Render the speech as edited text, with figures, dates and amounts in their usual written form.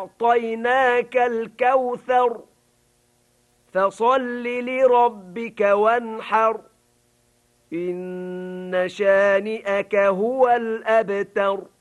أعطيناك الكوثر فصل لربك وانحر إن شانئك هو الأبتر.